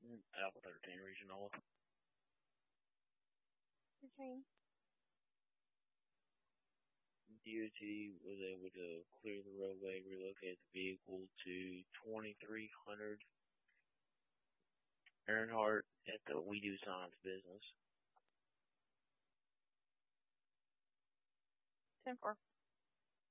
Alpha 13 Regional. Returning. DOT was able to clear the roadway, relocate the vehicle to 2300 Earnhardt at the We Do Signs business. 10-4.